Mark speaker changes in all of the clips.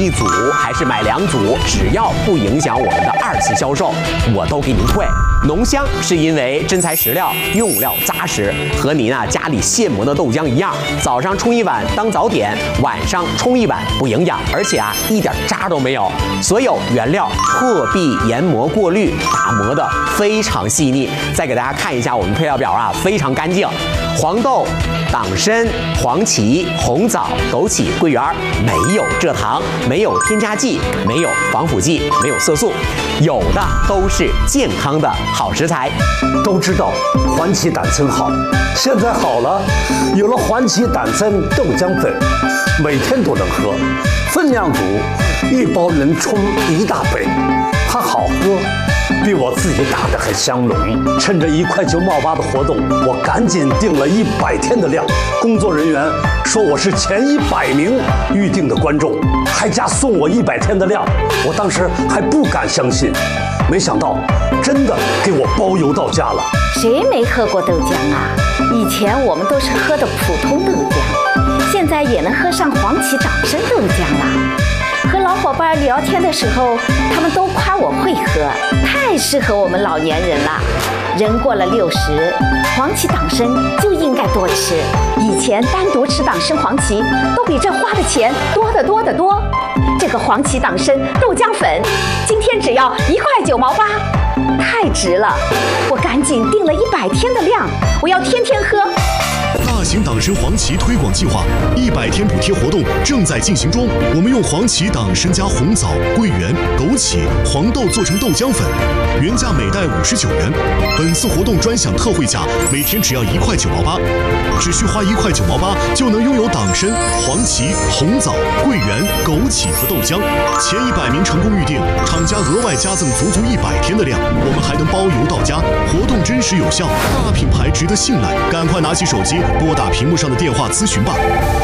Speaker 1: 一组还是买2组，只要不影响我们的2次销售，我都给您退。浓香是因为真材实料，用料扎实，和您家里现磨的豆浆一样，早上冲1碗当早点，晚上冲1碗不营养，而且一点渣都没有。所有原料破壁研磨过滤，打磨的非常细腻。再给大家看一下我们配料表非常干净。黄豆、党参、黄芪、红枣、枸杞、桂圆，没有蔗糖，没有添加剂，没有防腐剂，没有色素，有的都是健康的好食材。
Speaker 2: 都知道黄芪党参好，现在好了，有了黄芪党参豆浆粉，每天都能喝，分量足，1包能冲1大杯，它好喝，比我自己打的还香浓。趁着1块9毛8的活动，我赶紧订了100天的量。工作人员说我是前100名预定的观众，还加送我100天的量。我当时还不敢相信，没想到真的给我包邮到家了。
Speaker 3: 谁没喝过豆浆啊？以前我们都是喝的普通豆浆，现在也能喝上黄芪党参豆浆了。和老伙伴聊天的时候，他们都夸我会喝，太适合我们老年人了。人过了60，黄芪党参就应该多吃。以前单独吃党参黄芪，都比这花的钱多得多得多。这个黄芪党参豆浆粉，今天只要1块9毛8，太值了！我赶紧订了100天的量，我要天天喝。
Speaker 4: 大型党参黄芪推广计划100天补贴活动正在进行中。我们用黄芪党参加红枣、桂圆、枸杞、黄豆做成豆浆粉，原价每袋59元。本次活动专享特惠价，每天只要1块9毛8，只需花1块9毛8就能拥有党参、黄芪、红枣、桂圆、枸杞和豆浆。前100名成功预定，厂家额外加赠足100天的量，我们还能包邮到家。活动真实有效，大品牌值得信赖，赶快拿起手机拨打屏幕上的电话咨询吧。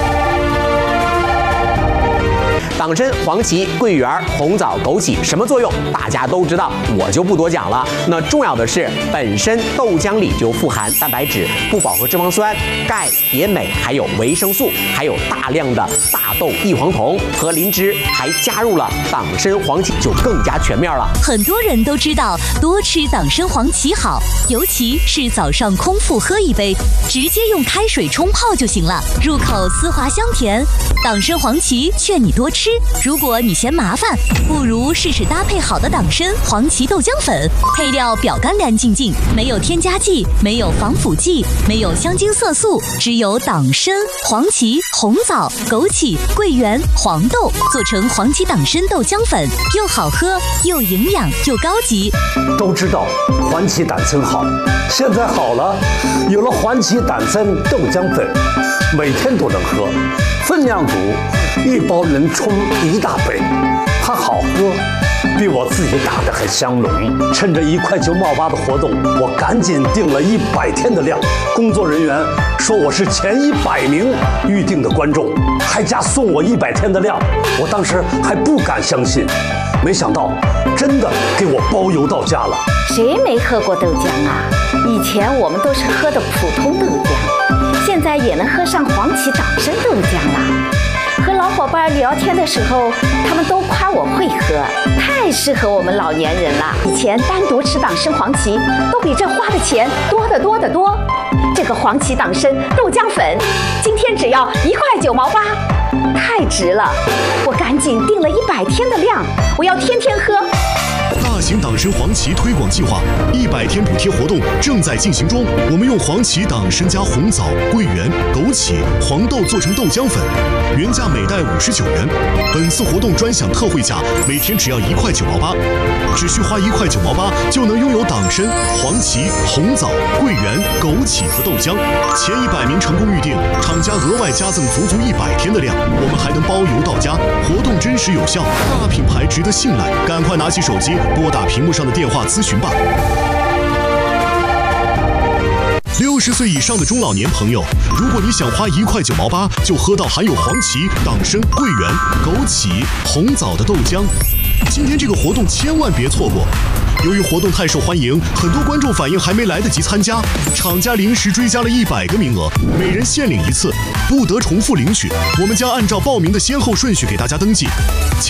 Speaker 1: 党参、黄芪、桂圆、红枣、枸杞什么作用？大家都知道，我就不多讲了。那重要的是，本身豆浆里就富含蛋白质、不饱和脂肪酸、钙、铁、镁，还有维生素，还有大量的大豆异黄酮和磷脂，还加入了党参、黄芪，就更加全面了。
Speaker 5: 很多人都知道多吃党参黄芪好，尤其是早上空腹喝1杯，直接用开水冲泡就行了，入口丝滑香甜。党参黄芪劝你多吃。如果你嫌麻烦，不如试试搭配好的党参黄芪豆浆粉，配料表干干净净，没有添加剂，没有防腐剂，没有香精色素，只有党参、黄芪、红枣、枸杞、桂圆、黄豆做成黄芪党参豆浆粉，又好喝又营养又高级。
Speaker 2: 都知道黄芪党参好，现在好了，有了黄芪党参豆浆粉，每天都能喝，分量足，1包能冲1大杯，它好喝，比我自己打的还香浓。趁着1块9毛8的活动，我赶紧订了100天的量。工作人员说我是前100名预定的观众，还加送我100天的量。我当时还不敢相信，没想到真的给我包邮到家了。
Speaker 3: 谁没喝过豆浆啊？以前我们都是喝的普通豆浆，现在也能喝上黄芪党参豆浆了。和老伙伴聊天的时候，他们都夸我会喝，太适合我们老年人了。以前单独吃党参黄芪，都比这花的钱多得多得多。这个黄芪党参豆浆粉，今天只要1块9毛8，太值了！我赶紧订了100天的量，我要天天喝。
Speaker 4: 大型党参黄芪推广计划100天补贴活动正在进行中。我们用黄芪党参加红枣、桂圆、枸杞、黄豆做成豆浆粉，原价每袋59元。本次活动专享特惠价，每天只要1块9毛8，只需花1块9毛8就能拥有党参、黄芪、红枣、桂圆、枸杞和豆浆。前100名成功预定，厂家额外加赠足100天的量，我们还能包邮到家。活动真实有效，大品牌值得信赖，赶快拿起手机拨打屏幕上的电话咨询吧。60岁以上的中老年朋友，如果你想花1块9毛8就喝到含有黄芪、党参、桂圆、枸杞、红枣的豆浆，今天这个活动千万别错过。由于活动太受欢迎，很多观众反映还没来得及参加，厂家临时追加了100个名额，每人限领1次，不得重复领取。我们将按照报名的先后顺序给大家登记。